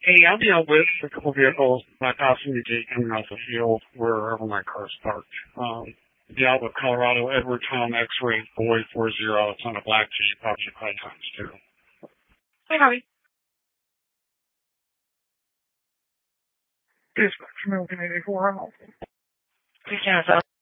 Hey, I'll be out with a couple vehicles, my passenger gate coming off the field wherever my car's parked. Be out with Colorado Edward Tom X-ray Boy 40. It's on a black Jeep, occupied times 2. Hey, Harvey. Dispatch, American 84 out. Please,